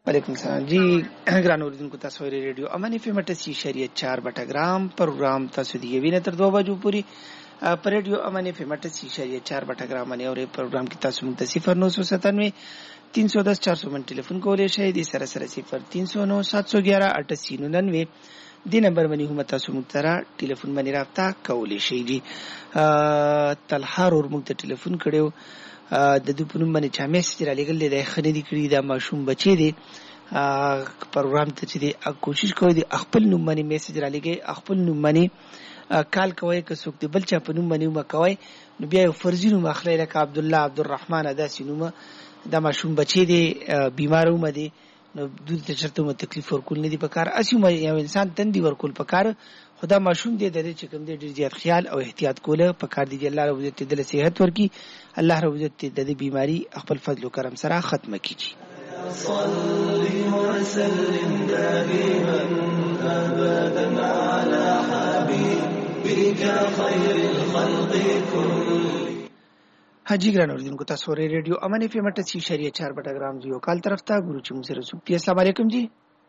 वालेकुम सलाम जी ګران اوریدونکو تاسو ریډیو امان اف ام 88.4 بټګرام پروګرام تاسو دی وینې تر 2 بجو پوری پر ریډیو امان اف ام 88.4 بټګرام باندې اورې پروګرام کې تاسو موږ ته 0997 310 400 من ټلیفون کولای شئ د سره 0309 711 8899 دی نمبر باندې هم تاسو موږ ته ټلیفون باندې رابطه کولای شئ جی طلحه ور موږ ته ټلیفون کړو د دې په نوم باندې چا میسج را لګل دی خنه دي کړی دا ماشوم بچی دی پروګرام ته چې دی کوشش کوي د خپل نوم باندې میسج را لګي خپل نوم باندې کال کوي که څوک دی بل چا په نوم باندې وکوي نو بیا یو فرضي نوم اخلي لکه عبد الله عبدالرحمن ادا سينومه دا ماشوم بچی دی بیمار ومه دی نو دوی ته چرته مو تکلیف ورکول نه دی پکار اسمه یو انسان تندي ورکول پکار خدا ماشوم دی د دې چې کوم دی ډیر زیات خیال او احتیاط کوله پکار دی الله رب عزت د صحت ورکی الله رب عزت د دې بیماری خپل فضل او کرم سره ختمه کیږي صلی وسلم دائما ابدا على حبيبك خير الخلق كلهم حاجی ګران اوریدونکو تاسو ریډیو امان اف ام 88.4 بټګرام جیو کال طرف ته ګورو چې موږ سره سوکتی السلام علیکم جی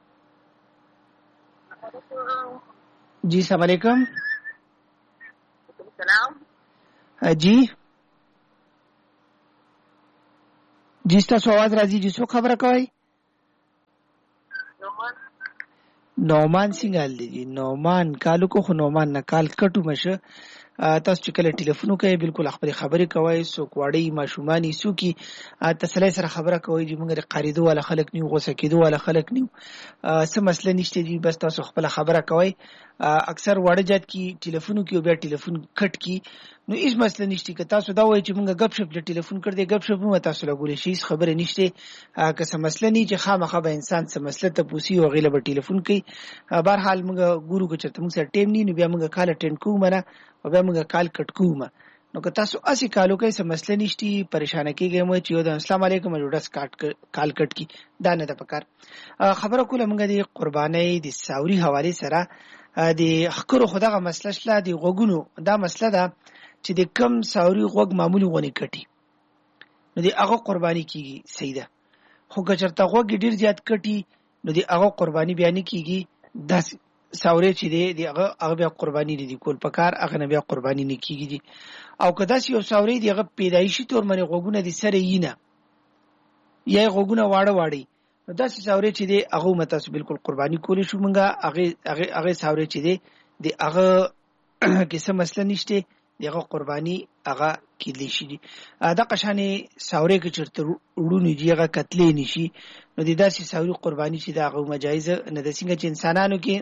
جی السلام علیکم سلام جی جی تاسو आवाज راځي جی څو خبره کوي نومان سنگال دی جی نومان کالو کو خو نومان نه کال کټو مشه تاسو چې کله ټلیفون کوي بالکل خپل خبرې کوي سو کوړی ماشومانی سو کی تسلی سره خبره کوي چې موږ قریدو ولا خلک نیو غوسه کېدو ولا خلک نیو څه مسله نشته جی بس تاسو خپل خبره کوي اکثر وړه جات کی ټلیفون کې بیا ټلیفون کټ کی نو هیڅ مسله نشته که تاسو دا وایي چې موږ غب شپ له ټلیفون کړ دې غب شپ مو تاسو له ګولې شي خبره نشته که څه مسله نه چې خامخا به انسان څه مسله ته پوسی او غیله به ټلیفون کوي بهر حال موږ ګورو که چرته موږ سره ټیم نه نو بیا موږ کال اټینډ کوو منه او بیا موږ کال کټ کوو نو که تاسو اسی کالو کې څه مسله نشته پریشان کیږئ مو چې د السلام علیکم جوړس کال کټ کی دا نه د پکار خبره کوله موږ د قربانۍ د ساوري حواله سره د خکرو خدغه مسله شله د غوګونو دا مسله ده چې د کم ساوري غوګ معمولی غونی کټي نو د هغه قرباني کیږي سیده خو که چرته غوګ ډیر زیات کټي نو د هغه قرباني بیان کیږي د ساوري چې دی هغه بیا قرباني دي کول پکار هغه نه بیا قرباني نه کیږي او کدا چې یو ساوري دی هغه پیدایشي تور باندې غوګونه دي سره یینه یا غوګونه واړه نو دا ساوري چې دی هغه متاسو بالکل قرباني کولی شو مونږه هغه ساوري چې دی هغه کیسه مسله نشته دغه قرباني هغه کېدلی شي دا قشانه ساوري کې چرته وړونی دیغه قتلې نشي نو د داسې ساوري قرباني چې دا هغه مجایز نه د څنګه چې انسانانو کې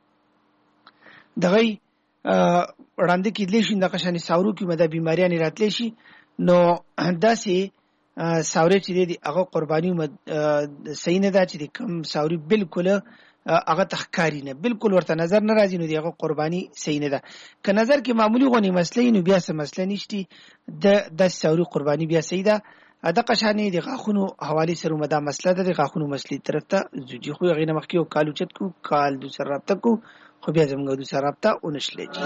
دغه وړاندې کېدلی شي د قشانه ساورو کې مده بیماریاں راتلی شي نو داسې ساوري چې دی هغه قرباني صحیح نه ده چې کم ساوري بالکل هغه تخکاری نه بالکل ورته نظر نه راځي نو دیغه قرباني صحیح نه ده که نظر کې معمولی غونی مسلې نو بیا څه مسله نشتی د ساوري قرباني بیا صحیح ده د قشانه د غاخونو حواله سره مدا مسله ده د غاخونو مسلې طرف ته زوجي خو غینه مخکې او کالو چت کو کال دوسر رابطه کو خو بیا زموږ دوسر رابطه اونشلې